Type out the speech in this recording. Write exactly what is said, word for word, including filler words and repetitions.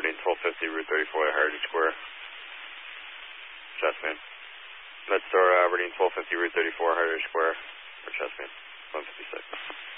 Aberdeen, twelve fifty, Route thirty-four, Heritage Square. Chestman. Medstar Aberdeen, twelve fifty, Route thirty-four, Heritage Square, for Chestman, one fifty-six.